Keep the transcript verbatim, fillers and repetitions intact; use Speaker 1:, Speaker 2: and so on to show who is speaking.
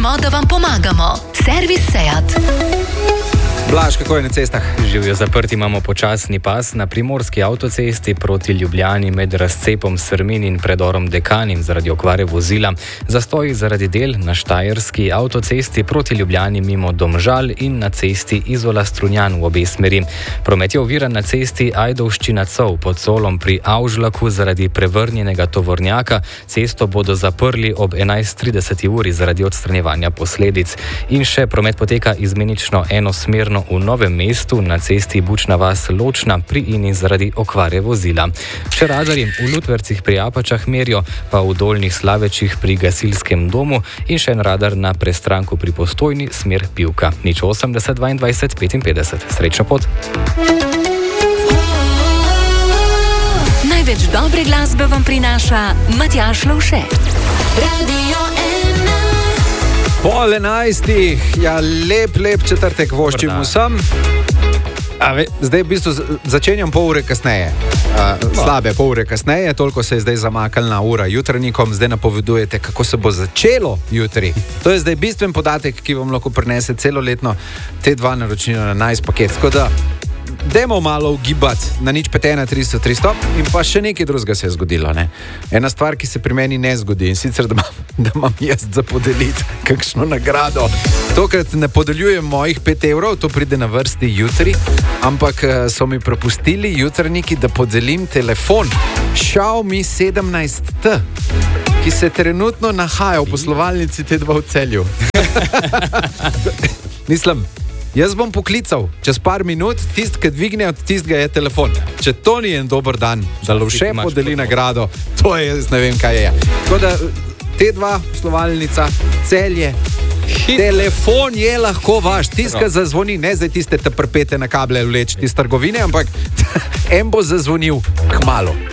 Speaker 1: smo, da vam pomagamo. Servis Seat.
Speaker 2: Blaž, kako je na cestah?
Speaker 3: Živijo zaprti, imamo počasni pas na primorski avtocesti proti Ljubljani med razcepom Srmin in predorom Dekanim zaradi okvare vozila. Zastoji zaradi del na štajerski avtocesti proti Ljubljani mimo Domžal in na cesti Izola-Strunjan v obe smeri. Promet je oviran na cesti Ajdovščina-Cov pod Solom pri Avžlaku zaradi prevrnjenega tovornjaka. Cesto bodo zaprli ob enajst trideset uri zaradi odstranjevanja posledic. In še promet poteka izmenično enosmerno v Novem mestu na cesti Bučna vas-Ločna pri Ini zaradi okvare vozila. Še radarji v Lutvercih pri Apačah merijo, pa v Dolnjih Slavečih pri gasilskem domu in še en radar na Prestranku pri Postojni smer Pivka. Nič osemdeset dvaindvajset petinpetdeset. Srečno pot!
Speaker 1: Največ dobre glasbe vam prinaša Matjaž Lovše. Radio ena.
Speaker 2: Pol enajstih, ja, lep, lep četrtek voščim vsem. A ve, zdaj v bistvu začenjam pol ure kasneje. Uh, slabe pol ure kasneje, toliko se je zdaj zamaknila ura jutrnikom, zdaj napovedujete, kako se bo začelo jutri. To je zdaj bistven podatek, ki vam lahko prinese celoletno te dva naročnina na najs paket. Tako da, dajmo malo ugibati na nič pet ena tristo tristo in pa še nekaj drugega se je zgodilo. Ne? Ena stvar, ki se pri meni ne zgodi in sicer, da imam, da imam jaz za podeliti kakšno nagrado. Tokrat ne podeljujem mojih pet evrov, to pride na vrsti jutri, ampak so mi propustili jutrniki, da podelim telefon Xiaomi sedemnajst T, ki se trenutno nahaja v poslovalnici T dva v Celju. Mislim, jaz bom poklical čez par minut, tist, ki dvigne od tistega je telefon. Če to ni en dober dan, da Lovše podeli nagrado, to je, jaz ne vem, kaj je. Tako da T dva, poslovalnica, Celje, telefon je lahko vaš, tist, ki zazvoni, ne zdaj tiste te prpete na kable vleč, tiste trgovine, ampak en bo zazvonil kmalu.